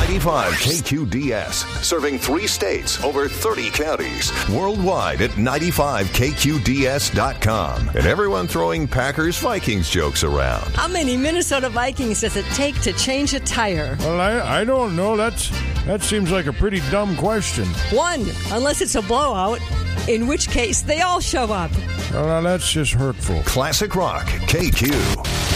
95 KQDS, serving 3 states, over 30 counties, worldwide at 95KQDS.com. And everyone throwing Packers-Vikings jokes around. How many Minnesota Vikings does it take to change a tire? Well, I don't know. That seems like a pretty dumb question. 1, unless it's a blowout, in which case they all show up. Well, now that's just hurtful. Classic Rock, KQ.